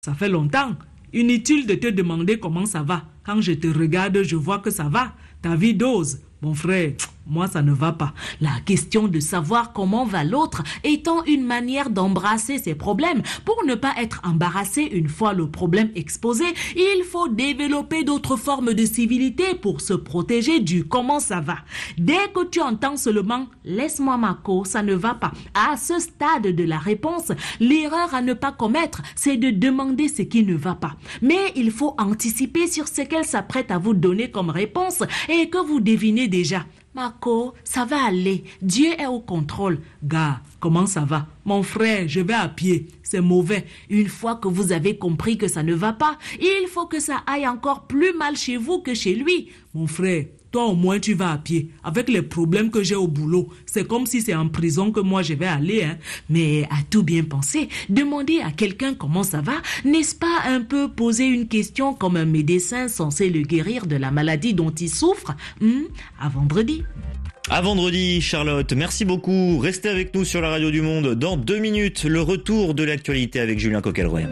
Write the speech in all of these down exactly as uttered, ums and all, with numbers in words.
Ça fait longtemps. Inutile de te demander comment ça va. Quand je te regarde, je vois que ça va. Ta vie dose. Mon frère, moi ça ne va pas. La question de savoir comment va l'autre étant une manière d'embrasser ses problèmes. Pour ne pas être embarrassé une fois le problème exposé, il faut développer d'autres formes de civilité pour se protéger du comment ça va. Dès que tu entends seulement « laisse-moi Marco, ça ne va pas », à ce stade de la réponse, l'erreur à ne pas commettre, c'est de demander ce qui ne va pas. Mais il faut anticiper sur ce qu'elle s'apprête à vous donner comme réponse et que vous devinez déjà. Marco, ça va aller. Dieu est au contrôle. Gars, comment ça va? Mon frère, je vais à pied. C'est mauvais. Une fois que vous avez compris que ça ne va pas, il faut que ça aille encore plus mal chez vous que chez lui. Mon frère, toi au moins tu vas à pied. Avec les problèmes que j'ai au boulot, c'est comme si c'est en prison que moi je vais aller. Hein. Mais à tout bien penser, demander à quelqu'un comment ça va, n'est-ce pas un peu poser une question comme un médecin censé le guérir de la maladie dont il souffre? hum, À vendredi. À vendredi, Charlotte. Merci beaucoup. Restez avec nous sur la Radio du Monde. Dans deux minutes, le retour de l'actualité avec Julien Coquelrouem.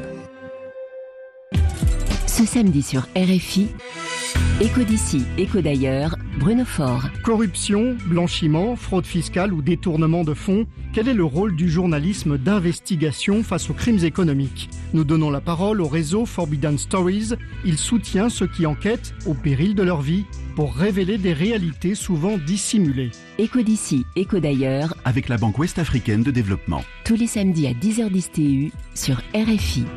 Ce samedi sur R F I, Écho d'ici, écho d'ailleurs, Bruno Faure. Corruption, blanchiment, fraude fiscale ou détournement de fonds, quel est le rôle du journalisme d'investigation face aux crimes économiques? Nous donnons la parole au réseau Forbidden Stories. Il soutient ceux qui enquêtent, au péril de leur vie, pour révéler des réalités souvent dissimulées. Écho d'ici, écho d'ailleurs, avec la Banque Ouest-Africaine de Développement. Tous les samedis à dix heures dix T U sur R F I.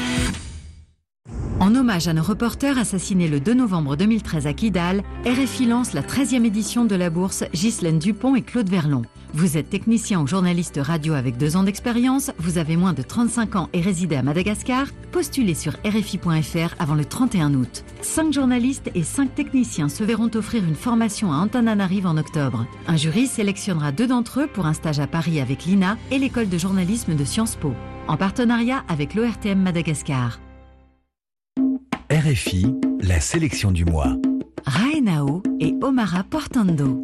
En hommage à nos reporters assassinés le deux novembre deux mille treize à Kidal, R F I lance la treizième édition de la bourse Ghislaine Dupont et Claude Verlon. Vous êtes technicien ou journaliste radio avec deux ans d'expérience, vous avez moins de trente-cinq ans et résidez à Madagascar, postulez sur R F I point F R avant le trente et un août. Cinq journalistes et cinq techniciens se verront offrir une formation à Antananarive en octobre. Un jury sélectionnera deux d'entre eux pour un stage à Paris avec l'I N A et l'école de journalisme de Sciences Po, en partenariat avec l'O R T M Madagascar. R F I, la sélection du mois. Raenao et Omara Portando.